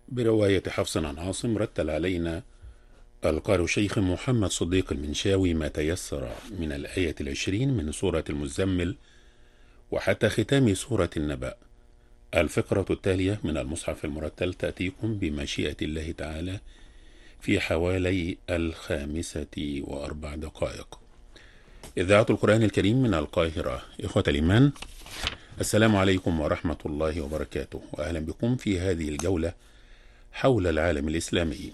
برواية حفص عن عاصم رتل علينا القارئ الشيخ محمد صديق المنشاوي ما تيسر من الآية 20 من سورة المزمل وحتى ختام سورة النبأ. الفقرة التالية من المصحف المرتل تأتيكم بمشيئة الله تعالى في حوالي 5:04. إذاعة القرآن الكريم من القاهرة. إخوة الإيمان، السلام عليكم ورحمة الله وبركاته، وأهلا بكم في هذه الجولة حول العالم الإسلامي.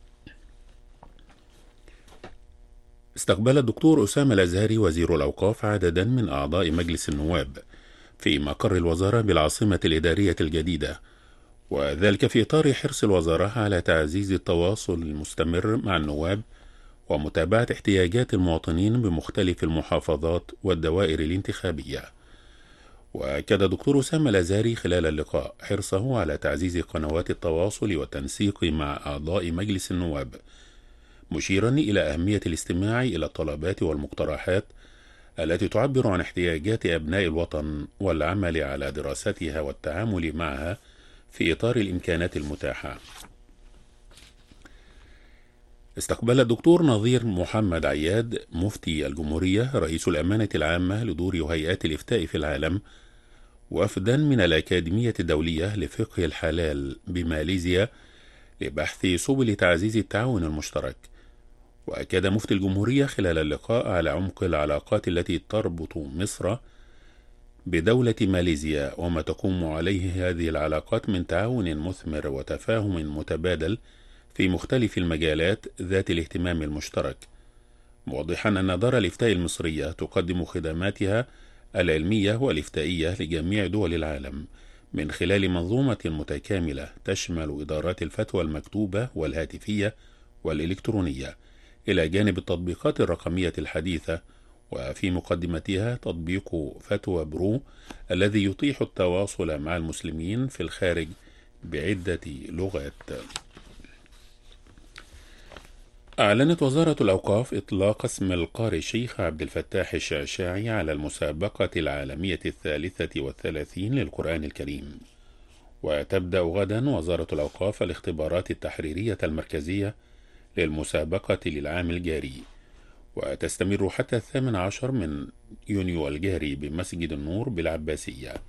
استقبل الدكتور أسامة الأزهري وزير الأوقاف عددا من أعضاء مجلس النواب في مقر الوزارة بالعاصمة الإدارية الجديدة، وذلك في إطار حرص الوزارة على تعزيز التواصل المستمر مع النواب ومتابعة احتياجات المواطنين بمختلف المحافظات والدوائر الانتخابية. وأكد دكتور أسامة الأزهري خلال اللقاء حرصه على تعزيز قنوات التواصل والتنسيق مع أعضاء مجلس النواب، مشيرا إلى أهمية الاستماع إلى الطلبات والمقترحات التي تعبر عن احتياجات أبناء الوطن والعمل على دراستها والتعامل معها في إطار الإمكانات المتاحة. استقبل الدكتور نظير محمد عياد مفتي الجمهورية رئيس الأمانة العامة لدور هيئات الإفتاء في العالم وفدا من الأكاديمية الدولية لفقه الحلال بماليزيا لبحث سبل تعزيز التعاون المشترك. وأكد مفتي الجمهورية خلال اللقاء على عمق العلاقات التي تربط مصر بدولة ماليزيا وما تقوم عليه هذه العلاقات من تعاون مثمر وتفاهم متبادل في مختلف المجالات ذات الاهتمام المشترك، موضحا أن دار الإفتاء المصرية تقدم خدماتها العلمية والإفتائية لجميع دول العالم من خلال منظومة متكاملة تشمل إدارات الفتوى المكتوبة والهاتفية والإلكترونية، إلى جانب التطبيقات الرقمية الحديثة، وفي مقدمتها تطبيق فتوى برو الذي يتيح التواصل مع المسلمين في الخارج بعدة لغات. أعلنت وزارة الأوقاف إطلاق اسم القارئ الشيخ عبد الفتاح الشعشاعي على المسابقة العالمية 33 للقرآن الكريم. وتبدأ غدا وزارة الأوقاف الاختبارات التحريرية المركزية للمسابقة للعام الجاري، وتستمر حتى 18 من يونيو الجاري بمسجد النور بالعباسية.